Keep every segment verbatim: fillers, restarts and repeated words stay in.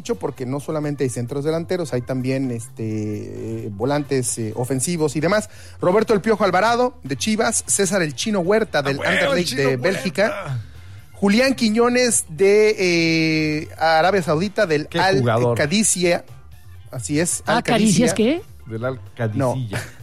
dicho, porque no solamente hay centros delanteros, hay también este, volantes eh, ofensivos y demás. Roberto El Piojo Alvarado, de Chivas. César El Chino Huerta, del ah, bueno, Anderlecht de Huerta. Bélgica. Julián Quiñones, de eh, Arabia Saudita, del Al Qadisiyah. Así es. ¿Ah, Caricias qué? Del Al Qadisiyah. No.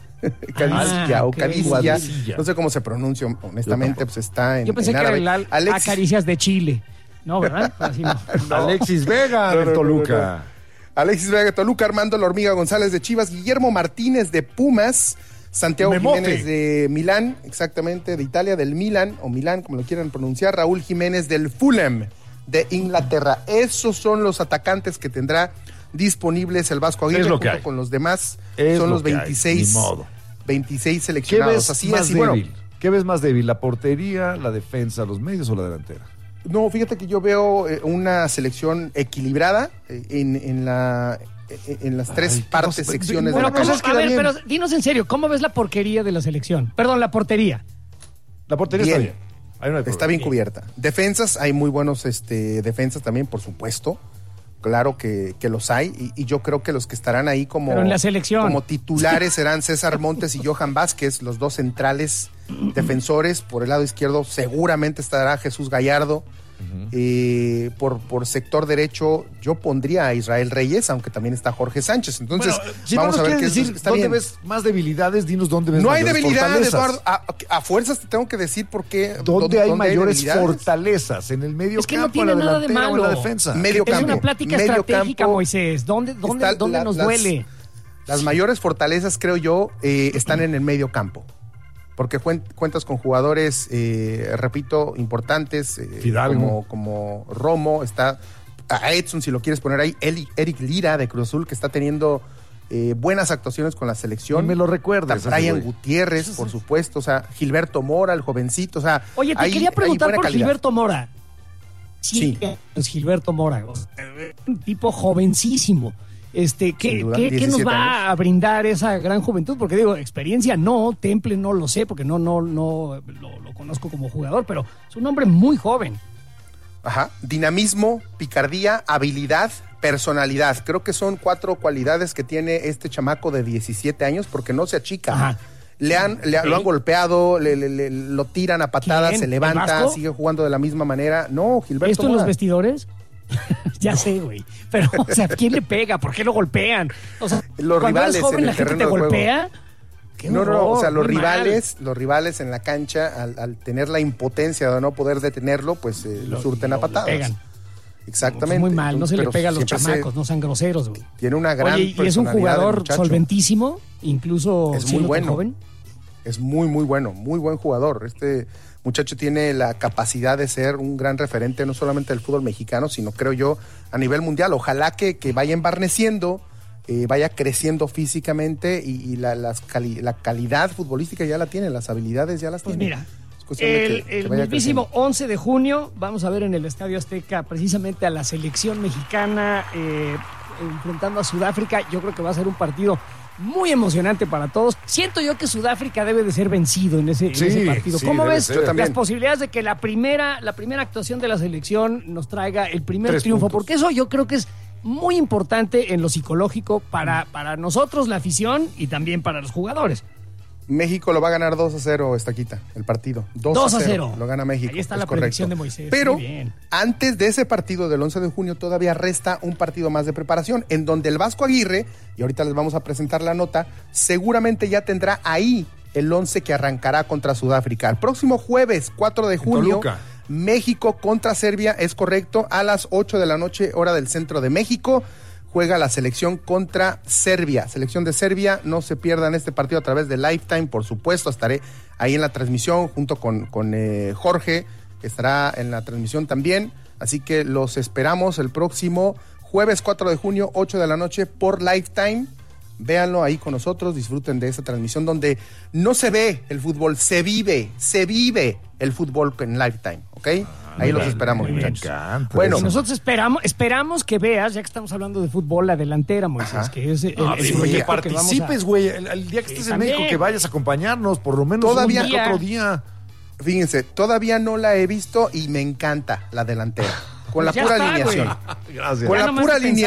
Qadisiyah ah, o okay. Qadisiyah. No sé cómo se pronuncia, honestamente, pues está en Yo pensé en que árabe. era el Al Alexis... Caricias de Chile. No, ¿verdad? Así no. no. Alexis Vega, no, de no, Toluca. No, no, no. Alexis Vega de Toluca, Armando La Hormiga González de Chivas, Guillermo Martínez de Pumas, Santiago Memote. Jiménez de Milán, exactamente, de Italia, del Milan, o Milán, como lo quieran pronunciar, Raúl Jiménez del Fulham de Inglaterra. Esos son los atacantes que tendrá disponibles el Vasco Aguirre, junto hay. con los demás. Es son lo los que veintiséis, hay, ni modo. veintiséis ¿Qué seleccionados. ves Así más es, y débil? bueno, ¿Qué ves más débil? ¿La portería, la defensa, los medios o la delantera? no, fíjate que yo veo eh, una selección equilibrada eh, en, en la eh, en las tres Ay, partes, no sé, secciones bueno, de la ¿Cómo- cancha. a ver, bien. pero dinos en serio, ¿cómo ves la porquería de la selección? Perdón, la portería. La portería Bien. está bien. Ahí no hay Está problema. bien cubierta. Defensas, hay muy buenos este, defensas también, por supuesto. Claro que, que los hay. Y, y yo creo que los que estarán ahí como, Pero en la selección. como titulares serán César Montes y Johan Vázquez, los dos centrales defensores. Por el lado izquierdo seguramente estará Jesús Gallardo. Uh-huh. eh, por, por sector derecho yo pondría a Israel Reyes, aunque también está Jorge Sánchez. Entonces, Bueno, si vamos no a nos ver qué quieres es- decir está dónde bien. ves más debilidades, dinos dónde ves No hay mayores debilidades, fortalezas. Eduardo. A, a fuerzas te tengo que decir por qué. ¿Dónde hay mayores debilidades? fortalezas? ¿En el medio Es que no campo, en tiene la nada de delantera o en la malo. defensa? Medio Es campo, una plática medio estratégica, campo. Moisés. ¿Dónde, dónde, Está dónde la- nos las- duele? Las mayores fortalezas, creo yo, eh, están en el medio campo. Porque cuen- cuentas con jugadores, eh, repito, importantes, eh, Fidalgo. como, como Romo, está a Edson, si lo quieres poner ahí, Eli- Eric Lira de Cruz Azul, que está teniendo eh, buenas actuaciones con la selección. Ni me lo recuerdes, Está Brian ese güey. Gutiérrez, por supuesto, o sea, Gilberto Mora, el jovencito, o sea... Oye, te hay- quería hay preguntar buena por calidad. Gilberto Mora. Sí. Es Gilberto Mora. O sea, un tipo jovencísimo. Este, ¿qué, Sin duda, ¿qué, ¿qué nos diecisiete va años. a brindar esa gran juventud? Porque digo, experiencia no, temple no lo sé, porque no, no, no lo, lo conozco como jugador, pero es un hombre muy joven. Ajá. Dinamismo, picardía, habilidad, personalidad. Creo que son cuatro cualidades que tiene este chamaco de diecisiete años porque no se achica. Ajá. Le han, le, lo han golpeado, le, le- le- lo tiran a patadas, ¿Quién? se ¿El levanta, Vasco? sigue jugando de la misma manera. No, Gilberto ¿Esto en los Mora. vestidores? Ya sé, güey. Pero, o sea, ¿quién le pega? ¿Por qué lo golpean? O sea, Los cuando rivales eres joven en la el gente te terreno de juego. golpea. ¡Qué No, no, no, o sea, horror! los Muy mal. rivales, los rivales en la cancha, al, al tener la impotencia de no poder detenerlo, pues eh, lo, Lo- surten lo- a le patadas. pegan. Exactamente. Muy mal, no se le Pero pega a los siempre se- chamacos, no sean groseros, güey. Tiene una gran Oye, y es un personalidad el jugador muchacho. solventísimo, incluso Es muy siendo tan bueno. joven. Es muy, muy bueno, muy buen jugador. Este muchacho tiene la capacidad de ser un gran referente, no solamente del fútbol mexicano, sino creo yo a nivel mundial. Ojalá que, que vaya embarneciendo, eh, vaya creciendo físicamente y, y la, las cali- la calidad futbolística ya la tiene, las habilidades ya las Pues tiene. mira, Es cuestión de el, que- que el vaya mismísimo creciendo. once de junio vamos a ver en el Estadio Azteca precisamente a la selección mexicana eh, enfrentando a Sudáfrica. Yo creo que va a ser un partido muy emocionante para todos. Siento yo que Sudáfrica debe de ser vencido en ese, en Sí, ese partido. sí, ¿Cómo debe ves ser. Yo también. las posibilidades de que la primera, la primera actuación de la selección nos traiga el primer Tres triunfo? puntos. Porque eso yo creo que es muy importante en lo psicológico para, para nosotros, la afición, y también para los jugadores. México lo va a ganar dos a cero, Estaquita, el partido. dos a cero. Lo gana México. Ahí está es la correcto. predicción de Moisés. Pero Muy bien. antes de ese partido del once de junio todavía resta un partido más de preparación en donde el Vasco Aguirre, y ahorita les vamos a presentar la nota, seguramente ya tendrá ahí el once que arrancará contra Sudáfrica. El próximo jueves cuatro de junio, Toluca. México contra Serbia, es correcto, a las ocho de la noche, hora del centro de México. Juega la selección contra Serbia. Selección de Serbia, no se pierdan este partido a través de Lifetime, por supuesto. Estaré ahí en la transmisión junto con, con eh, Jorge, que estará en la transmisión también. Así que los esperamos el próximo jueves cuatro de junio, ocho de la noche, por Lifetime. Véanlo ahí con nosotros, disfruten de esa transmisión donde no se ve el fútbol, se vive, se vive el fútbol en Lifetime, ¿ok? Ahí los esperamos, Me muchachos. encanta Bueno, Y nosotros esperamos, esperamos que veas, ya que estamos hablando de fútbol, la delantera, Moisés, Ajá. que es el, No, el sí, proyecto que que vamos a- participes, güey. El, el día que estés en también. México, que vayas a acompañarnos, por lo menos Todavía- un día, otro día. fíjense, todavía no la he visto y me encanta la delantera. Con la Pues ya pura está, alineación. güey. Gracias. Con Ya la nomás pura de pensar